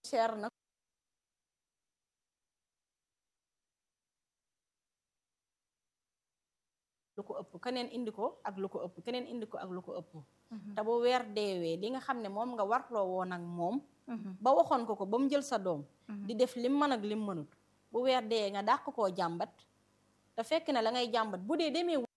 cher na lu ko ëpp keneen indi ko ak lu ko ëpp keneen indi ko ak lu ko ëpp te bu weer deewee li nga xam ne moom nga warloo woon ak moom ba waxoon ko ba mu jël sa doom di def lim mën ak lim mënut bu weer deewee nga dàq koo jàmbat te fekk na la ngay jàmbat bu dee demee